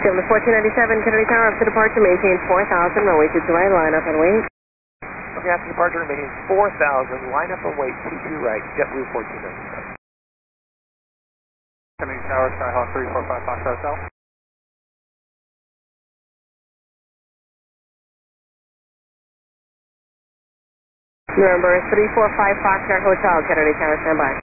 JetBlue 1497, Kennedy Tower, after departure, maintain 4,000, runway 22 right, line up and wait. Okay, after departure, remaining 4,000, line up and wait, 22 right, JetBlue 1497. Kennedy Tower, Skyhawk 345 Foxtrot South. Number 345 Foxtrot Hotel, Kennedy Tower, stand by.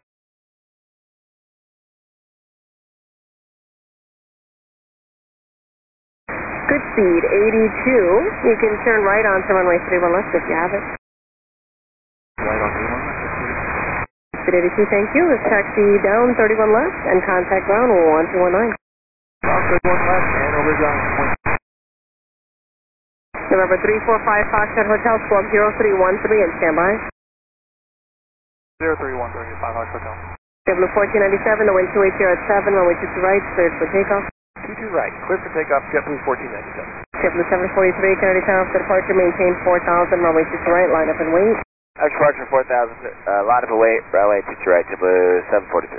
Good speed, 82. You can turn right onto runway 31 left if you have it. Right on 31 left. Speed 82, thank you. Let's taxi down 31 left and contact ground 1219. Ground 31 left and over ground. November 345 Foxtrot Hotel, squawk 0313 and stand by. 0313 at 5 Hawks Hotel. JetBlue 1497, the wind 280 at 7, runway 22 right, cleared for takeoff. 22 right, clear for takeoff, JetBlue 1497. JetBlue 743, Kennedy Tower, after departure, maintain 4,000, runway 22 right, line up and wait. After departure 4,000, line up and wait, runway 22 right, JetBlue 743.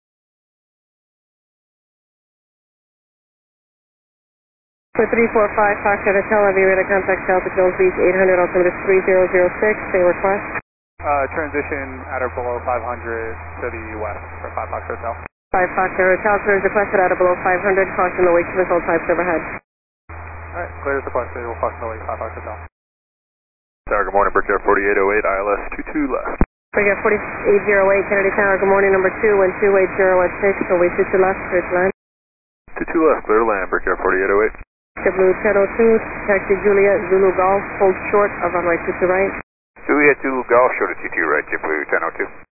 For 345 Foxtrot Hotel, have you ready to contact South of Jones Beach, 800, altimeter 3006, same request. Transition at or below 500 to the west for 5 Hawks Hotel. 5 Foxtrot Hotel, clears requested at or below 500, caution the wake to missile types overhead. Alright, clear as requested, we'll caution the wake 5 Hawks Hotel. Tower, good morning, Brickyard 4808, ILS 22 left. Brickyard 4808, Kennedy Tower, good morning, number 2, wind 280 at 6, runway 22 left, clear to land. 22 left, clear to land, Brickyard 4808. JetBlue 1002, taxi Juliet, Zulu Golf, hold short of runway 22 right. Juliet Zulu Golf, short of 22 right, JetBlue 1002.